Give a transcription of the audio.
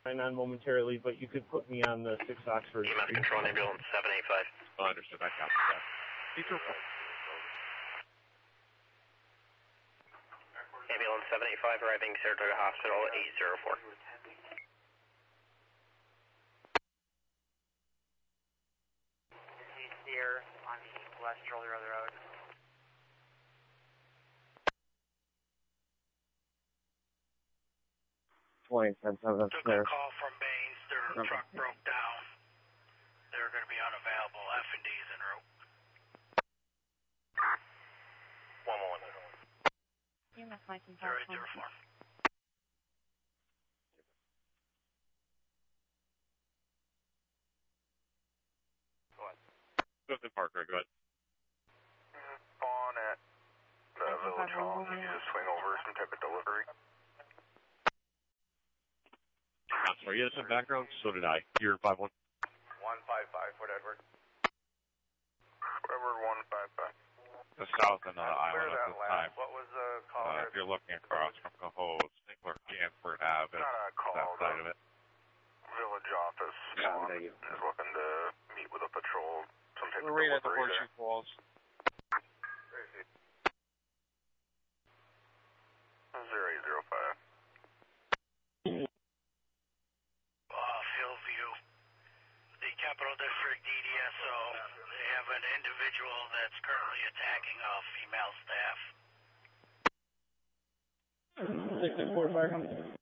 sign on momentarily, but you could put me on the 6 Oxford. EMS control, ambulance 785. Oh, understood. I copy that. Be careful. Ambulance 785 arriving Saratoga Hospital 804. He's here on the west shoulder of the road. Took a call from Baines. Their truck broke down. They're going to be unavailable. F&D's en route. 111. EMS license. 0804. Go ahead. Clifton Parker, go ahead. Spawn at the Village Hall. Need you to swing over some type of delivery. I'm sorry, you had some background? So did I. You're 5-1. 155, Fort Edward. Fort Edward 155. The south end of the island at this time. What was the call? If you're looking across from Cohoes, Sinclair Gansford Ave, Not a call. that side of it. Village office is looking to meet with a patrol. Some type of Right at the delivery Horseshoe Falls. 0805. Hillview. The Capital District DDSO. They have an individual that's currently attacking a female staff. 6 and 4 fire.